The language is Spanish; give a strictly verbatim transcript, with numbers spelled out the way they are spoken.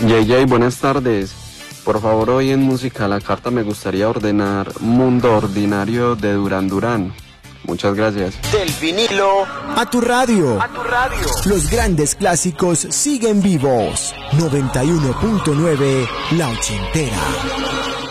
J J, buenas tardes. Por favor, hoy en Música a la Carta me gustaría ordenar Mundo Ordinario de Duran Duran. Muchas gracias. Del vinilo a tu radio. A tu radio. Los grandes clásicos siguen vivos. noventa y uno punto nueve La Ochentera.